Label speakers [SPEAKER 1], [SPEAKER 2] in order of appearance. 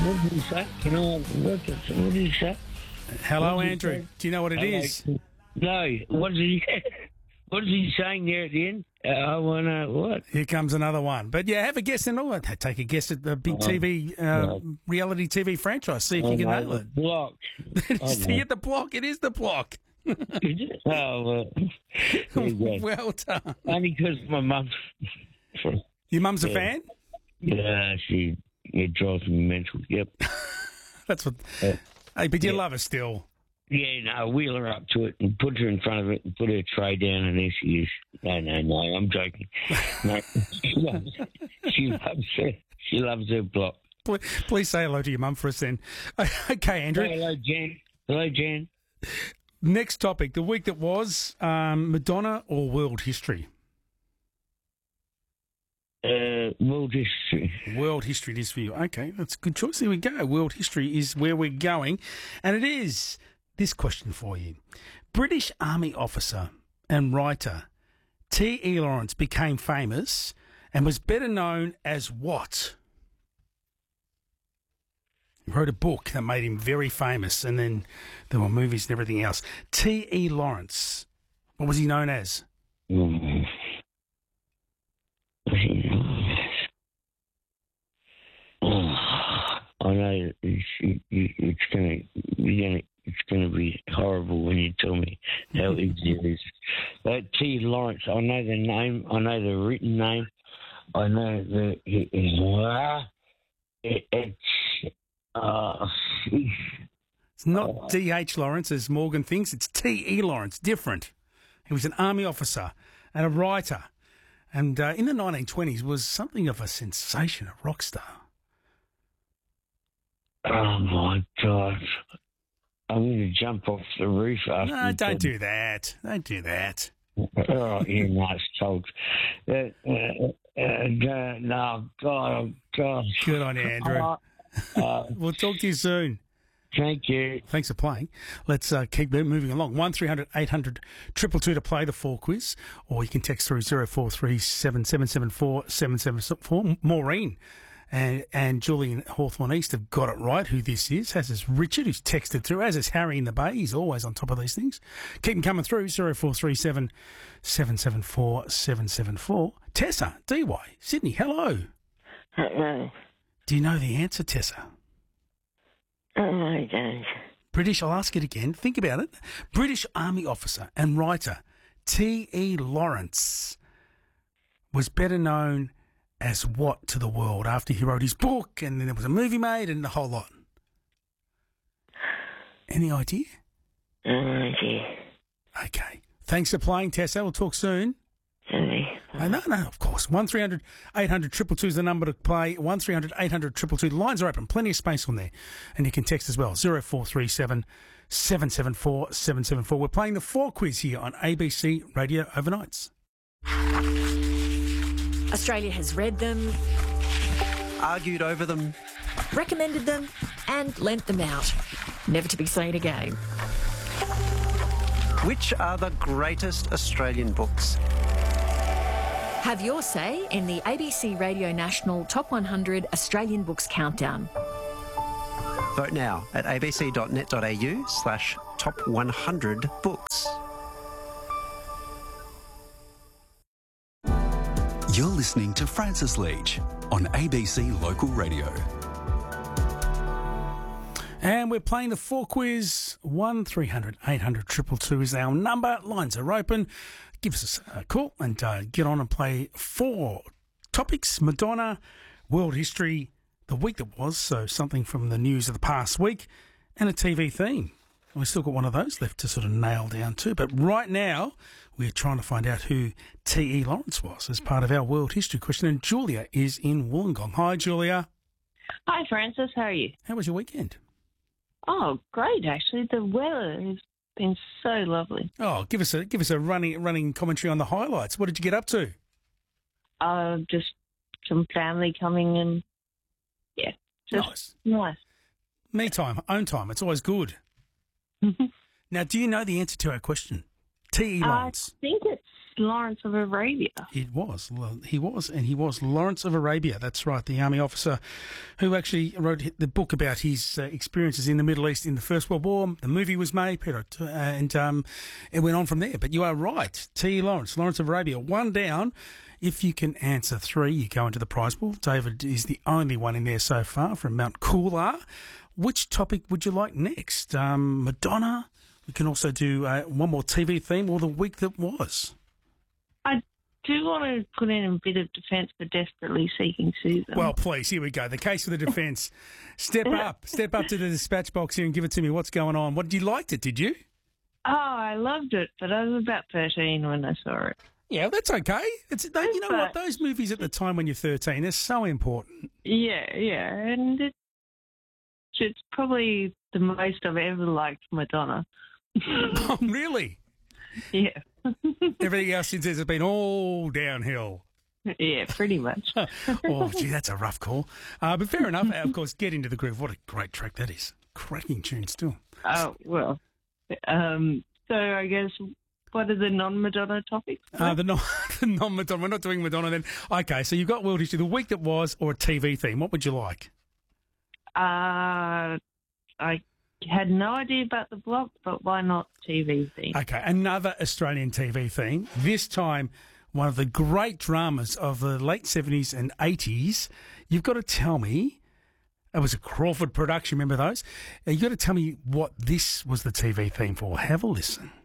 [SPEAKER 1] What did he say? Can I what did he say?
[SPEAKER 2] Hello,
[SPEAKER 1] What did he
[SPEAKER 2] Andrew.
[SPEAKER 1] say?
[SPEAKER 2] Do you know what it
[SPEAKER 1] Hello.
[SPEAKER 2] is?
[SPEAKER 1] No. What is he saying there at the end? I want to what?
[SPEAKER 2] Here comes another one. But yeah, have a guess and all. Take a guess at the big TV, reality TV franchise. See if you can nail it.
[SPEAKER 1] Block.
[SPEAKER 2] See at the block. It is the block.
[SPEAKER 1] Oh, well. There you go.
[SPEAKER 2] Well done.
[SPEAKER 1] Only because my mum.
[SPEAKER 2] Your mum's a fan?
[SPEAKER 1] Yeah, it drives me mental. Yep.
[SPEAKER 2] That's what. Hey, but you love her still.
[SPEAKER 1] Yeah, no, wheel her up to it and put her in front of it and put her tray down, and there she is. No, I'm joking. No, she loves her block.
[SPEAKER 2] Please say hello to your mum for us then. Okay, Andrew.
[SPEAKER 1] Hello, Jen. Hello, Jen.
[SPEAKER 2] Next topic, the week that was, Madonna or world history?
[SPEAKER 1] World history.
[SPEAKER 2] World history it is for you. Okay, that's a good choice. There we go. World history is where we're going. And it is this question for you. British Army officer and writer T.E. Lawrence became famous and was better known as what? He wrote a book that made him very famous, and then there were movies and everything else. T.E. Lawrence. What was he known as?
[SPEAKER 1] I know it's gonna be horrible when you tell me how easy it is. But T. Lawrence, I know the name, I know the written name, I know
[SPEAKER 2] it's not D.H. Lawrence as Morgan thinks. It's T.E. Lawrence. Different. He was an army officer and a writer, and in the 1920s was something of a sensation, a rock star.
[SPEAKER 1] Oh my God! I'm going to jump off the roof after.
[SPEAKER 2] No, don't do that. Don't do that.
[SPEAKER 1] Oh, you're nice, folks. No, God.
[SPEAKER 2] Good on you, Andrew. We'll talk to you soon.
[SPEAKER 1] Thank you.
[SPEAKER 2] Thanks for playing. Let's keep moving along. 1300 800 222 to play the 4 quiz, or you can text through 0437 774 774. Maureen and Julie in Hawthorne East have got it right who this is, as is Richard, who's texted through, as is Harry in the Bay. He's always on top of these things. Keep them coming through, 0437 774 774. Tessa, DY, Sydney, hello.
[SPEAKER 3] Hello.
[SPEAKER 2] Do you know the answer, Tessa?
[SPEAKER 3] Oh, I don't.
[SPEAKER 2] British, I'll ask it again. Think about it. British Army officer and writer T.E. Lawrence was better known as what to the world after he wrote his book, and then there was a movie made and the whole lot? Any idea?
[SPEAKER 3] No idea.
[SPEAKER 2] Okay. Thanks for playing, Tessa. We'll talk soon.
[SPEAKER 3] Sorry.
[SPEAKER 2] No, of course. 1300 800 222 is the number to play. 1300 800 222. The lines are open. Plenty of space on there. And you can text as well. 0437 774 774. We're playing the 4 quiz here on ABC Radio Overnights.
[SPEAKER 4] Australia has read them,
[SPEAKER 5] argued over them,
[SPEAKER 4] recommended them, and lent them out. Never to be seen again.
[SPEAKER 5] Which are the greatest Australian books?
[SPEAKER 4] Have your say in the ABC Radio National Top 100 Australian Books Countdown.
[SPEAKER 5] Vote now at abc.net.au/top100books.
[SPEAKER 6] You're listening to Francis Leach on ABC Local Radio.
[SPEAKER 2] And we're playing the 4 quiz. 1300 800 222 is our number. Lines are open. Give us a call and get on and play 4 topics. Madonna, world history, the week that was, so something from the news of the past week, and a TV theme. We've still got one of those left to sort of nail down too. But right now, we're trying to find out who T.E. Lawrence was as part of our world history question. And Julia is in Wollongong. Hi, Julia.
[SPEAKER 7] Hi, Francis. How are you?
[SPEAKER 2] How was your weekend?
[SPEAKER 7] Oh, great, actually. The weather has been so lovely.
[SPEAKER 2] Oh, give us a running commentary on the highlights. What did you get up to?
[SPEAKER 7] Just some family coming and, yeah. Just nice.
[SPEAKER 2] Me time, own time. It's always good. Now, do you know the answer to our question? T.E. Lawrence.
[SPEAKER 7] I think it's Lawrence of Arabia.
[SPEAKER 2] He was, and he was Lawrence of Arabia. That's right, the army officer who actually wrote the book about his experiences in the Middle East in the First World War. The movie was made, Peter, and it went on from there. But you are right, T. Lawrence of Arabia. 1 down. If you can answer 3, you go into the prize pool. David is the only one in there so far from Mount Coolabah. Which topic would you like next? Madonna? We can also do one more TV theme or the week that was.
[SPEAKER 7] I do want to put in a bit of defence for Desperately Seeking Susan.
[SPEAKER 2] Well, please, here we go. The case for the defence. Step up to the dispatch box here and give it to me. What's going on? You liked it, did you?
[SPEAKER 7] Oh, I loved it, but I was about 13 when I saw it.
[SPEAKER 2] Yeah, that's okay. You know what? Those movies at the time when you're 13, they're so important.
[SPEAKER 7] Yeah, and it's probably the most I've ever liked Madonna.
[SPEAKER 2] Oh, really?
[SPEAKER 7] Yeah.
[SPEAKER 2] Everything else since has been all downhill.
[SPEAKER 7] Yeah, pretty much.
[SPEAKER 2] Oh, gee, that's a rough call. But fair enough. Of course, Get Into the Groove. What a great track that is. Cracking tune still.
[SPEAKER 7] Oh, well. So I guess... What are the non-Madonna topics?
[SPEAKER 2] The non-Madonna. We're not doing Madonna then. Okay, so you've got world history, the week that was, or a TV theme. What would you like?
[SPEAKER 7] I had no idea about the block, but why not TV theme?
[SPEAKER 2] Okay, another Australian TV theme. This time, one of the great dramas of the late 70s and 80s. You've got to tell me, it was a Crawford production, remember those? You've got to tell me what this was the TV theme for. Have a listen.